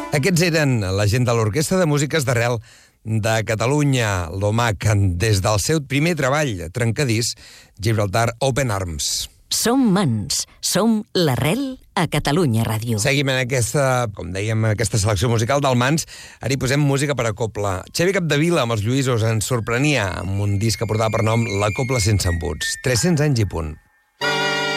Aquests eren la gent de l'Orquestra de Músiques d'Arrel de Catalunya, l'OMAC, des del seu primer treball, trencadís, Gibraltar Open Arms. Som mans, som l'Arrel a Catalunya Ràdio. Seguim en aquesta, com dèiem, aquesta selecció musical del Mans. Ara hi posem música per a cobla. Xavi Capdevila, amb els Lluïsos, ens sorprenia amb un disc que portava per nom La Cobla sense embuts. 300 anys i punt.